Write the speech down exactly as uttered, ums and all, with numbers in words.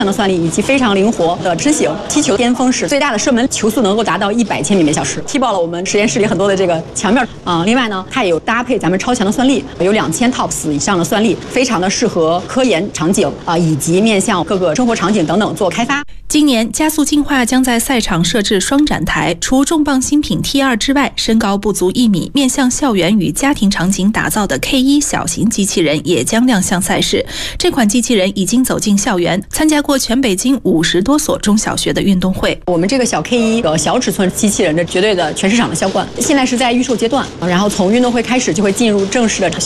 的算力以及非常灵活的支形，踢球巅峰时最大的射门球速能够达到一百千米每小时，踢爆了我们实验室里很多的这个墙面啊、呃。另外呢，它也有搭配咱们超强的算力，有两千 T O P S 以上的算力，非常的适合科研场景啊、呃，以及面向各个生活场景等等做开发。 今年加速进化将在赛场设置双展台，除重磅新品 T 二 之外，身高不足一米、面向校园与家庭场景打造的 K 一 小型机器人也将亮相赛事。这款机器人已经走进校园，参加过全北京五十多所中小学的运动会。 我们这个小 K 一 的小尺寸机器人，这绝对的全市场的销冠，现在是在预售阶段，然后从运动会开始就会进入正式的